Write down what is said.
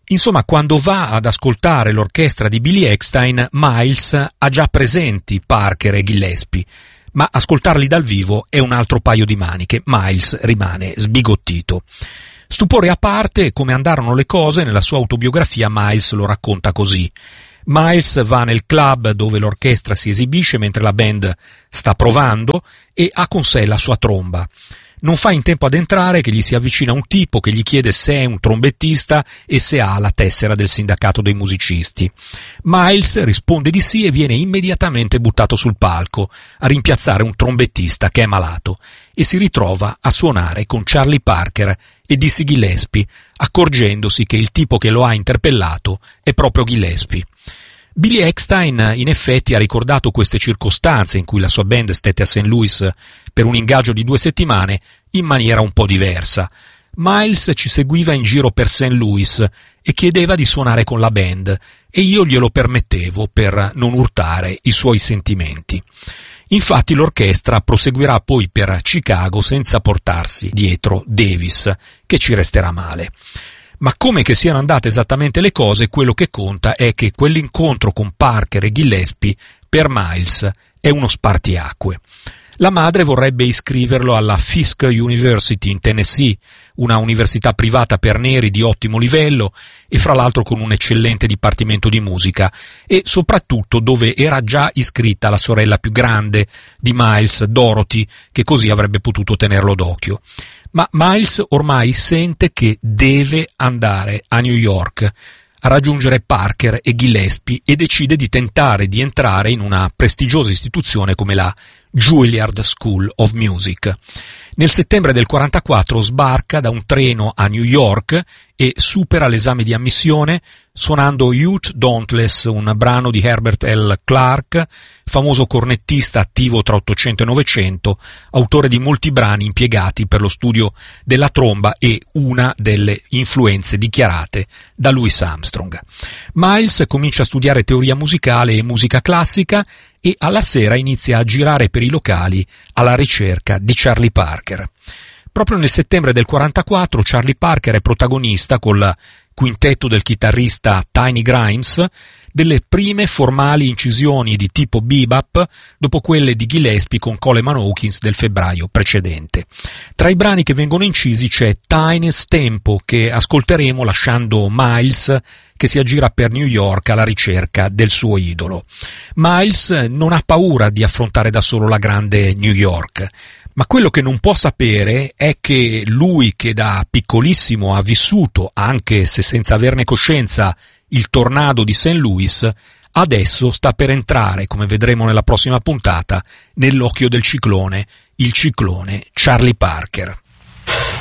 Insomma, quando va ad ascoltare l'orchestra di Billy Eckstine, Miles ha già presenti Parker e Gillespie, ma ascoltarli dal vivo è un altro paio di maniche. Miles rimane sbigottito. Stupore a parte, come andarono le cose, nella sua autobiografia Miles lo racconta così. Miles va nel club dove l'orchestra si esibisce mentre la band sta provando e ha con sé la sua tromba. Non fa in tempo ad entrare che gli si avvicina un tipo che gli chiede se è un trombettista e se ha la tessera del sindacato dei musicisti. Miles risponde di sì e viene immediatamente buttato sul palco a rimpiazzare un trombettista che è malato e si ritrova a suonare con Charlie Parker e Dizzy Gillespie, accorgendosi che il tipo che lo ha interpellato è proprio Gillespie. Billy Eckstine in effetti ha ricordato queste circostanze in cui la sua band stette a St. Louis per un ingaggio di 2 settimane in maniera un po' diversa. Miles ci seguiva in giro per St. Louis e chiedeva di suonare con la band e io glielo permettevo per non urtare i suoi sentimenti. Infatti l'orchestra proseguirà poi per Chicago senza portarsi dietro Davis, che ci resterà male. Ma come che siano andate esattamente le cose, quello che conta è che quell'incontro con Parker e Gillespie per Miles è uno spartiacque. La madre vorrebbe iscriverlo alla Fisk University in Tennessee, una università privata per neri di ottimo livello e fra l'altro con un eccellente dipartimento di musica, e soprattutto dove era già iscritta la sorella più grande di Miles, Dorothy, che così avrebbe potuto tenerlo d'occhio. Ma Miles ormai sente che deve andare a New York a raggiungere Parker e Gillespie e decide di tentare di entrare in una prestigiosa istituzione come la Juilliard School of Music. Nel settembre del 44 sbarca da un treno a New York e supera l'esame di ammissione suonando Youth Dauntless, un brano di Herbert L. Clark, famoso cornettista attivo tra 800 e 900, autore di molti brani impiegati per lo studio della tromba e una delle influenze dichiarate da Louis Armstrong. Miles comincia a studiare teoria musicale e musica classica e alla sera inizia a girare per i locali alla ricerca di Charlie Parker. Proprio nel settembre del 44 Charlie Parker è protagonista col quintetto del chitarrista Tiny Grimes delle prime formali incisioni di tipo bebop dopo quelle di Gillespie con Coleman Hawkins del febbraio precedente. Tra i brani che vengono incisi c'è Tiny's Tempo, che ascolteremo lasciando Miles che si aggira per New York alla ricerca del suo idolo. Miles non ha paura di affrontare da solo la grande New York, ma quello che non può sapere è che lui, che da piccolissimo ha vissuto, anche se senza averne coscienza, il tornado di St. Louis, adesso sta per entrare, come vedremo nella prossima puntata, nell'occhio del ciclone, il ciclone Charlie Parker.